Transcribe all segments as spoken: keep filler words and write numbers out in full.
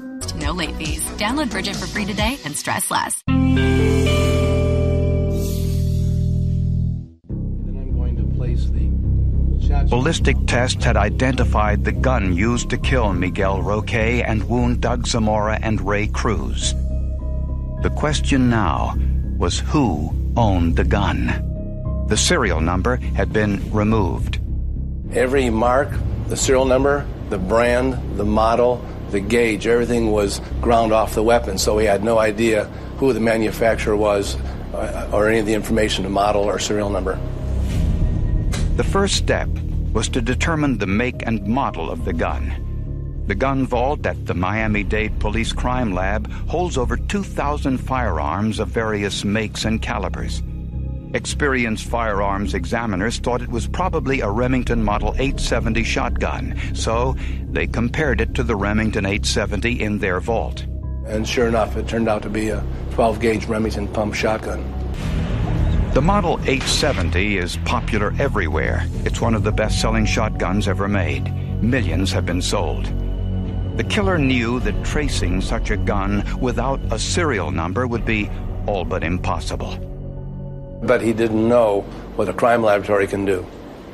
No late fees. Download Bridget for free today and stress less. Then I'm going to place the shot. Ballistic tests had identified the gun used to kill Miguel Roque and wound Doug Zamora and Ray Cruz. The question now was who owned the gun. The serial number had been removed. Every mark, the serial number, the brand, the model, the gauge, everything was ground off the weapon, so we had no idea who the manufacturer was uh, or any of the information, the model or serial number. The first step was to determine the make and model of the gun. The gun vault at the Miami-Dade Police Crime Lab holds over two thousand firearms of various makes and calibers. Experienced firearms examiners thought it was probably a Remington Model eight seventy shotgun, so they compared it to the Remington eight seventy in their vault. And sure enough, it turned out to be a twelve gauge Remington pump shotgun. The Model eight seventy is popular everywhere. It's one of the best-selling shotguns ever made. Millions have been sold. The killer knew that tracing such a gun without a serial number would be all but impossible. But he didn't know what a crime laboratory can do.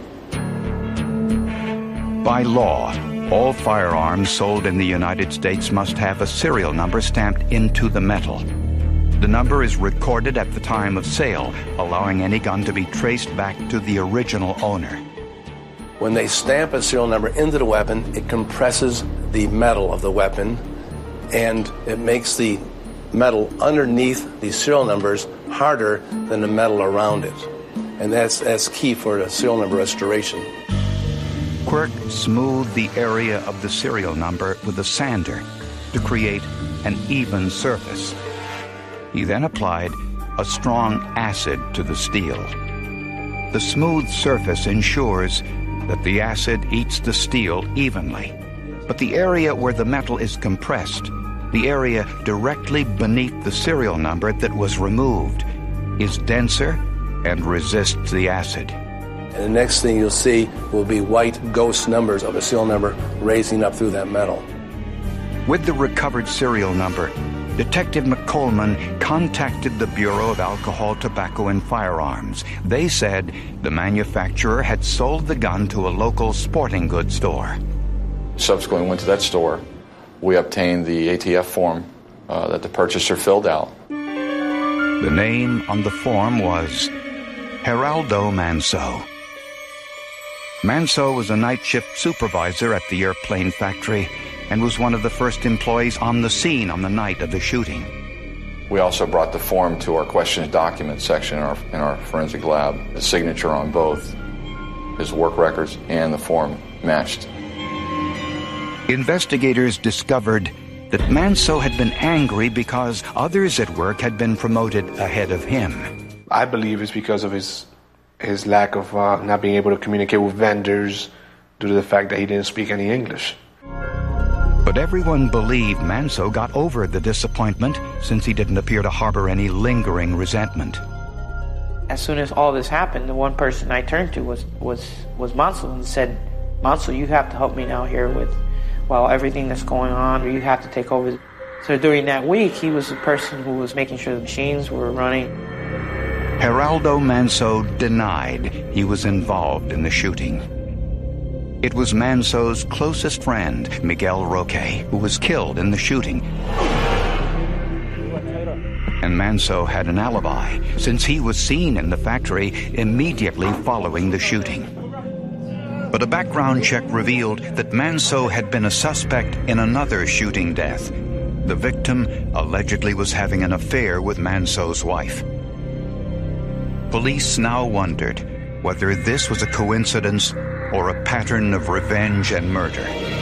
By law, all firearms sold in the United States must have a serial number stamped into the metal. The number is recorded at the time of sale, allowing any gun to be traced back to the original owner. When they stamp a serial number into the weapon, it compresses the metal of the weapon, and it makes the metal underneath these serial numbers harder than the metal around it. And that's, that's key for the serial number restoration. Quirk smoothed the area of the serial number with a sander to create an even surface. He then applied a strong acid to the steel. The smooth surface ensures that the acid eats the steel evenly, but the area where the metal is compressed, the area directly beneath the serial number that was removed, is denser and resists the acid. And the next thing you'll see will be white ghost numbers of a serial number raising up through that metal. With the recovered serial number, Detective McColeman contacted the Bureau of Alcohol, Tobacco, and Firearms. They said the manufacturer had sold the gun to a local sporting goods store. Subsequently went to that store. We obtained the A T F form uh, that the purchaser filled out. The name on the form was Geraldo Manso. Manso was a night shift supervisor at the airplane factory and was one of the first employees on the scene on the night of the shooting. We also brought the form to our questions document section in our, in our forensic lab. The signature on both his work records and the form matched. Investigators discovered that Manso had been angry because others at work had been promoted ahead of him. I believe it's because of his his lack of uh, not being able to communicate with vendors due to the fact that he didn't speak any English. But everyone believed Manso got over the disappointment since he didn't appear to harbor any lingering resentment. As soon as all this happened, the one person I turned to was was was Manso and said, Manso, you have to help me now here with well everything that's going on, or you have to take over. So during that week, he was the person who was making sure the machines were running. Geraldo Manso denied he was involved in the shooting. It was Manso's closest friend, Miguel Roque, who was killed in the shooting. And Manso had an alibi, since he was seen in the factory immediately following the shooting. But a background check revealed that Manso had been a suspect in another shooting death. The victim allegedly was having an affair with Manso's wife. Police now wondered whether this was a coincidence or a pattern of revenge and murder.